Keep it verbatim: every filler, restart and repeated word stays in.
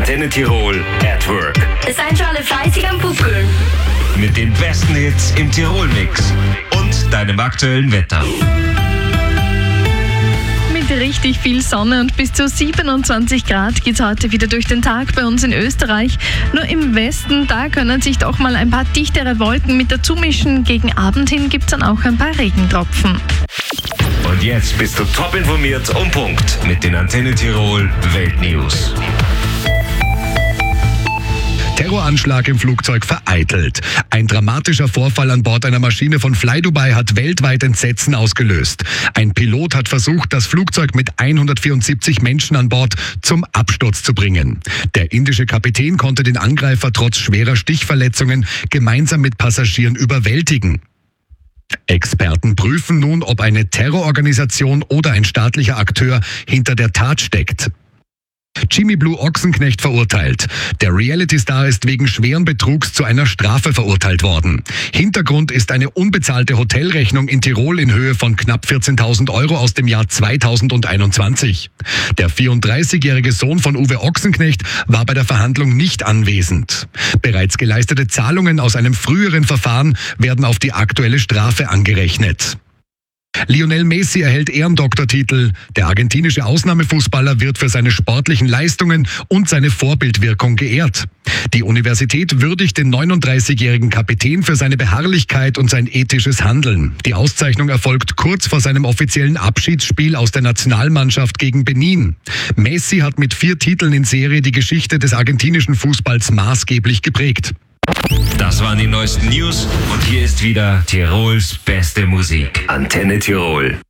Antenne Tirol at Work. Seid schon alle fleißig am Pupkeln. Mit den besten Hits im Tirol-Mix und deinem aktuellen Wetter. Mit richtig viel Sonne und bis zu siebenundzwanzig Grad geht es heute wieder durch den Tag bei uns in Österreich. Nur im Westen, da können sich doch mal ein paar dichtere Wolken mit dazu mischen. Gegen Abend hin gibt es dann auch ein paar Regentropfen. Und jetzt bist du top informiert um Punkt mit den Antenne Tirol Weltnews. Terroranschlag im Flugzeug vereitelt. Ein dramatischer Vorfall an Bord einer Maschine von Flydubai hat weltweit Entsetzen ausgelöst. Ein Pilot hat versucht, das Flugzeug mit hundertvierundsiebzig Menschen an Bord zum Absturz zu bringen. Der indische Kapitän konnte den Angreifer trotz schwerer Stichverletzungen gemeinsam mit Passagieren überwältigen. Experten prüfen nun, ob eine Terrororganisation oder ein staatlicher Akteur hinter der Tat steckt. Jimmy Blue Ochsenknecht verurteilt. Der Reality-Star ist wegen schweren Betrugs zu einer Strafe verurteilt worden. Hintergrund ist eine unbezahlte Hotelrechnung in Tirol in Höhe von knapp vierzehntausend Euro aus dem Jahr zweitausendeinundzwanzig. Der vierunddreißigjährige Sohn von Uwe Ochsenknecht war bei der Verhandlung nicht anwesend. Bereits geleistete Zahlungen aus einem früheren Verfahren werden auf die aktuelle Strafe angerechnet. Lionel Messi erhält Ehrendoktortitel. Der argentinische Ausnahmefußballer wird für seine sportlichen Leistungen und seine Vorbildwirkung geehrt. Die Universität würdigt den neununddreißigjährigen Kapitän für seine Beharrlichkeit und sein ethisches Handeln. Die Auszeichnung erfolgt kurz vor seinem offiziellen Abschiedsspiel aus der Nationalmannschaft gegen Benin. Messi hat mit vier Titeln in Serie die Geschichte des argentinischen Fußballs maßgeblich geprägt. Das waren die neuesten News und hier ist wieder Tirols beste Musik. Antenne Tirol.